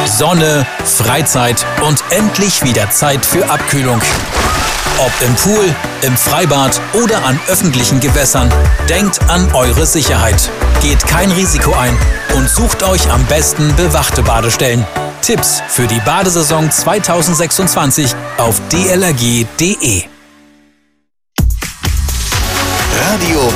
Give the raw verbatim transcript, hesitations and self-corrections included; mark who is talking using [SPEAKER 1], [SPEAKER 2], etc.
[SPEAKER 1] Sonne, Freizeit und endlich wieder Zeit für Abkühlung. Ob im Pool, im Freibad oder an öffentlichen Gewässern, denkt an eure Sicherheit. Geht kein Risiko ein und sucht euch am besten bewachte Badestellen. Tipps für die Badesaison zweitausendsechsundzwanzig auf d l r g punkt d e.
[SPEAKER 2] Radio